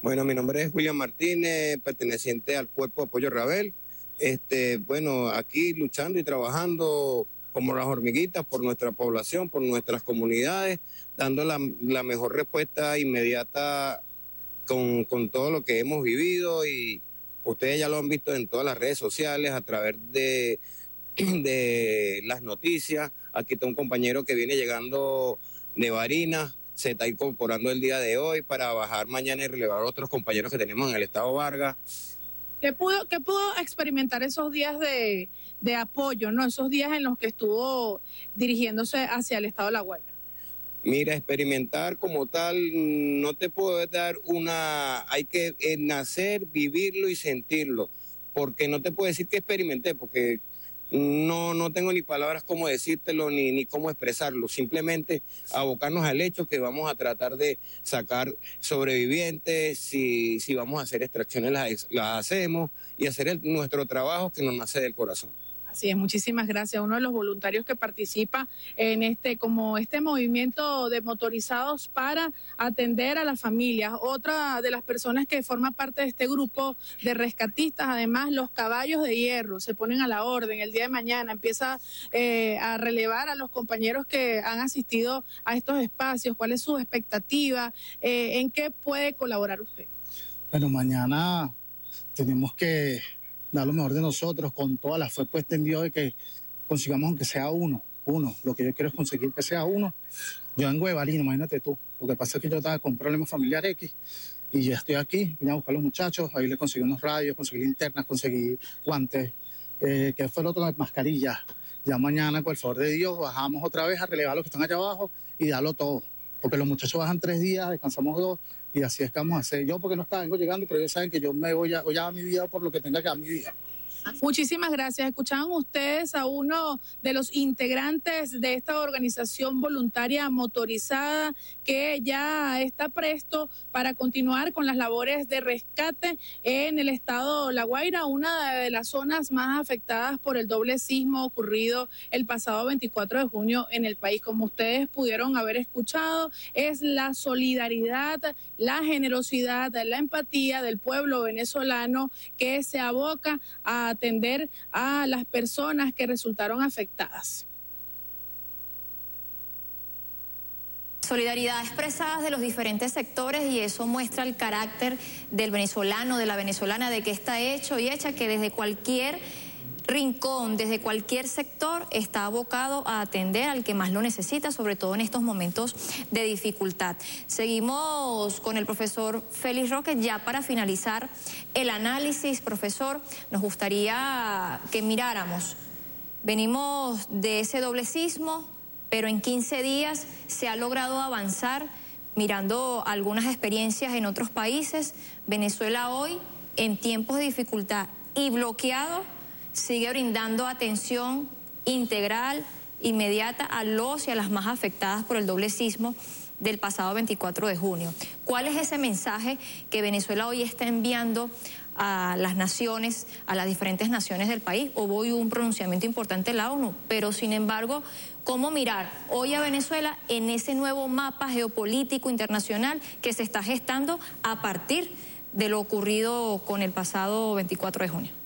Bueno, mi nombre es William Martínez, perteneciente al Cuerpo de Apoyo Rabel. Bueno, aquí luchando y trabajando como las hormiguitas por nuestra población, por nuestras comunidades, dando la mejor respuesta inmediata con todo lo que hemos vivido, y ustedes ya lo han visto en todas las redes sociales, a través de las noticias. Aquí está un compañero que viene llegando de Barinas, se está incorporando el día de hoy para bajar mañana y relevar a otros compañeros que tenemos en el estado Vargas. ¿Qué pudo experimentar esos días de apoyo, ¿no? Esos días en los que estuvo dirigiéndose hacia el estado de La Guaira. Mira, experimentar como tal, no te puedo dar hay que nacer, vivirlo y sentirlo, porque no te puedo decir que experimenté, porque no tengo ni palabras cómo decírtelo ni cómo expresarlo. Simplemente abocarnos al hecho que vamos a tratar de sacar sobrevivientes. Si vamos a hacer extracciones, las hacemos, y hacer nuestro trabajo que nos nace del corazón. Así es, muchísimas gracias. Uno de los voluntarios que participa en este movimiento de motorizados para atender a las familias. Otra de las personas que forma parte de este grupo de rescatistas, además, los caballos de hierro se ponen a la orden. El día de mañana empieza a relevar a los compañeros que han asistido a estos espacios. ¿Cuál es su expectativa? ¿En qué puede colaborar usted? Bueno, mañana tenemos que dar lo mejor de nosotros, con toda la fe puesta en Dios, de que consigamos aunque sea uno. Lo que yo quiero es conseguir que sea uno. Yo vengo de Barinas, imagínate tú. Lo que pasa es que yo estaba con problemas familiares X y ya estoy aquí, vine a buscar a los muchachos, ahí les conseguí unos radios, conseguí linternas, conseguí guantes, que fue el otro, las mascarillas. Ya mañana, por el favor de Dios, bajamos otra vez a relevar a los que están allá abajo y darlo todo. Porque los muchachos bajan 3 días, descansamos 2, y así es que vamos a hacer. Yo porque no estaba, vengo llegando, pero ellos saben que yo me voy a mi vida por lo que tenga que dar mi vida. Muchísimas gracias. Escuchaban ustedes a uno de los integrantes de esta organización voluntaria motorizada que ya está presto para continuar con las labores de rescate en el estado La Guaira, una de las zonas más afectadas por el doble sismo ocurrido el pasado 24 de junio en el país. Como ustedes pudieron haber escuchado, es la solidaridad, la generosidad, la empatía del pueblo venezolano que se aboca a atender a las personas que resultaron afectadas. Solidaridad expresada de los diferentes sectores, y eso muestra el carácter del venezolano, de la venezolana, de que está hecho y hecha, que desde cualquier rincón, desde cualquier sector, está abocado a atender al que más lo necesita, sobre todo en estos momentos de dificultad. Seguimos con el profesor Félix Roque. Ya para finalizar el análisis, profesor, nos gustaría que miráramos. Venimos de ese doble sismo, pero en 15 días se ha logrado avanzar. Mirando algunas experiencias en otros países, Venezuela hoy, en tiempos de dificultad y bloqueado, sigue brindando atención integral, inmediata a los y a las más afectadas por el doble sismo del pasado 24 de junio. ¿Cuál es ese mensaje que Venezuela hoy está enviando a las naciones, a las diferentes naciones del país? Hubo hoy un pronunciamiento importante de la ONU, pero sin embargo, ¿cómo mirar hoy a Venezuela en ese nuevo mapa geopolítico internacional que se está gestando a partir de lo ocurrido con el pasado 24 de junio?